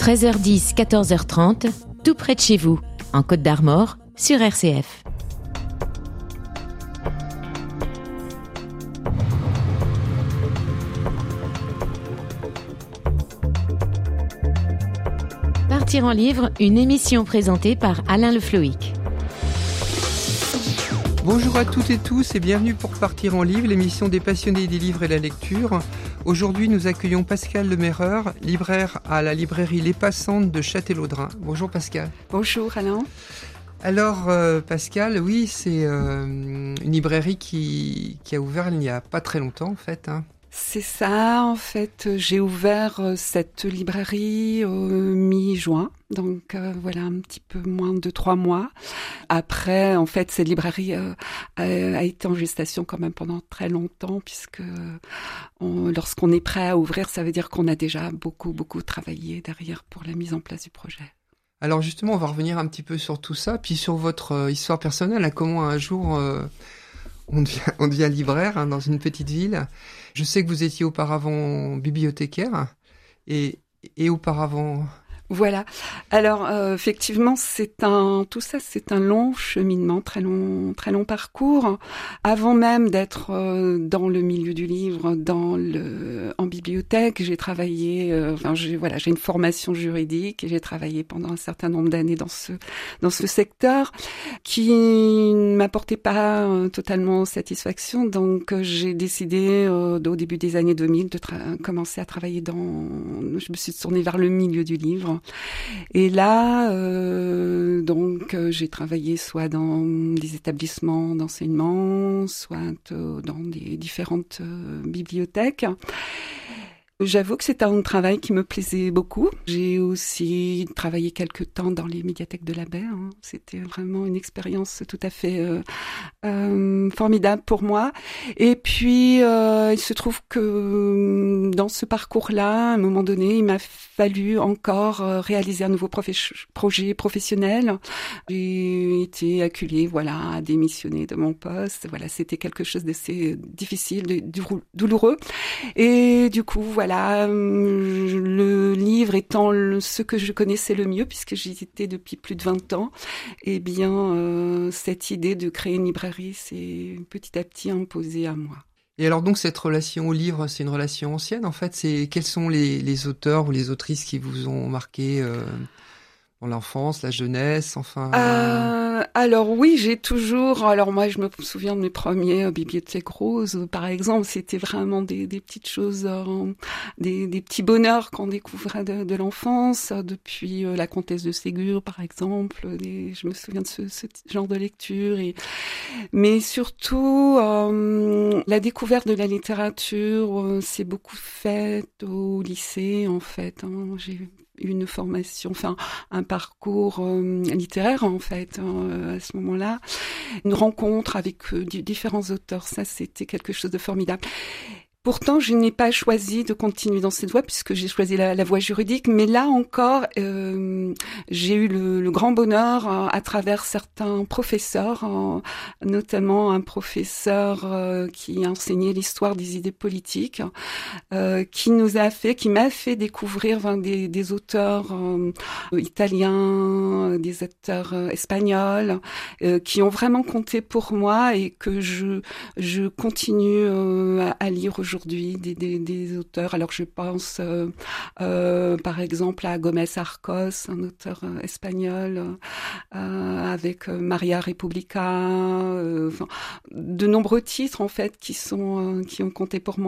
13h10, 14h30, tout près de chez vous, en Côte d'Armor, sur RCF. Partir en livre, une émission présentée par Alain Le Floïc. Bonjour à toutes et tous et bienvenue pour Partir en livre, l'émission des passionnés des livres et la lecture. Aujourd'hui, nous accueillons Pascale Lemerreur, libraire à la librairie Les Passantes de Châtellerault. Bonjour Pascale. Bonjour Alain. Alors Pascale, oui, c'est une librairie qui a ouvert il n'y a pas très longtemps en fait. C'est ça, en fait, j'ai ouvert cette librairie mi-juin, donc voilà, un petit peu moins de 3 mois. Après, en fait, cette librairie a été en gestation quand même pendant très longtemps, puisque lorsqu'on est prêt à ouvrir, ça veut dire qu'on a déjà beaucoup travaillé derrière pour la mise en place du projet. Alors justement, on va revenir un petit peu sur tout ça, puis sur votre histoire personnelle, comment un jour on devient libraire dans une petite ville. Je sais que vous étiez auparavant bibliothécaire et auparavant... Voilà. Alors effectivement, tout ça, c'est un long cheminement, très long parcours. Avant même d'être dans le milieu du livre, en bibliothèque, j'ai travaillé. J'ai une formation juridique et j'ai travaillé pendant un certain nombre d'années dans ce secteur qui ne m'apportait pas totalement satisfaction. Donc j'ai décidé au début des années 2000 de commencer à travailler je me suis tournée vers le milieu du livre. Et là, j'ai travaillé soit dans des établissements d'enseignement, soit dans des différentes bibliothèques. J'avoue que c'est un travail qui me plaisait beaucoup. J'ai aussi travaillé quelque temps dans les médiathèques de la Baie. C'était vraiment une expérience tout à fait formidable pour moi. Et puis, il se trouve que dans ce parcours-là, à un moment donné, il m'a fallu encore réaliser un nouveau projet professionnel. J'ai été acculée, à démissionner de mon poste. Voilà, c'était quelque chose d'assez difficile, douloureux. Et du coup, le livre étant ce que je connaissais le mieux, puisque j'y étais depuis plus de 20 ans, eh bien, cette idée de créer une librairie s'est petit à petit imposée à moi. Et alors donc cette relation au livre, c'est une relation ancienne en fait. Quels sont les auteurs ou les autrices qui vous ont marqué dans l'enfance, la jeunesse, enfin... Alors oui, j'ai toujours... Alors moi, je me souviens de mes premiers bibliothèques roses, par exemple. C'était vraiment des petites choses, des petits bonheurs qu'on découvrait de l'enfance, depuis La Comtesse de Ségur, par exemple. Je me souviens de ce genre de lecture. Mais surtout, la découverte de la littérature, c'est beaucoup faite au lycée, en fait. J'ai une formation, un parcours littéraire en fait à ce moment-là, une rencontre avec différents auteurs, ça c'était quelque chose de formidable. Pourtant, je n'ai pas choisi de continuer dans cette voie puisque j'ai choisi la voie juridique. Mais là encore, j'ai eu le grand bonheur à travers certains professeurs, notamment un professeur qui a enseigné l'histoire des idées politiques, qui m'a fait découvrir des auteurs italiens, des auteurs espagnols, qui ont vraiment compté pour moi et que je continue à lire aujourd'hui des auteurs. Alors je pense par exemple à Gómez Arcos, un auteur espagnol, avec Maria República, de nombreux titres en fait qui ont compté pour moi.